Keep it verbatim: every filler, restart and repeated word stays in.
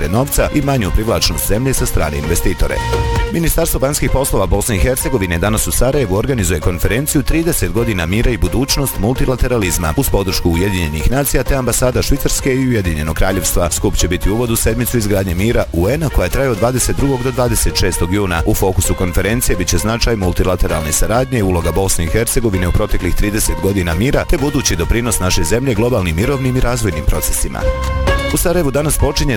transfere novca i manju privlačnost zemlje sa strane investitore. Ministarstvo vanjskih poslova Bosne i Hercegovine danas u Sarajevu organizuje konferenciju trideset godina mira i budućnost multilateralizma uz podršku Ujedinjenih nacija te ambasada Švicarske i Ujedinjenog kraljevstva. Skup će biti uvod u sedmicu izgradnje mira U N-a koja traje od dvadeset drugog do dvadeset šestog juna. U fokusu konferencije biće značaj multilateralne saradnje i uloga Bosne i Hercegovine u proteklih trideset godina mira te budući doprinos naše zemlje globalnim mirovnim i razvojnim procesima. U Sarajevu danas počinje